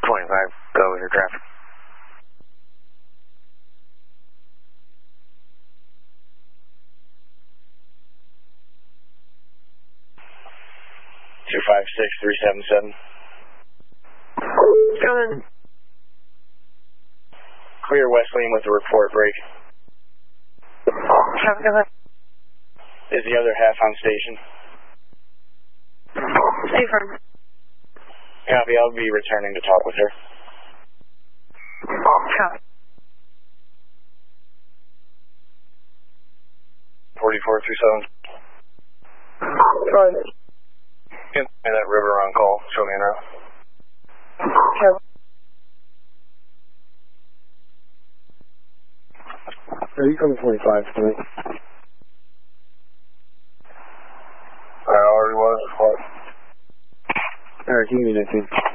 25, go with your traffic. 256377. Coming. Clear Wesleyan with the report break. Traffic ahead. Is the other half on station? Stay firm. Copy, I'll be returning to talk with her. Copy. 4437. Go ahead. Get me that river on call. Show me an route. Copy. Are you coming 25 to me? I already was. What? Alright, give me 19.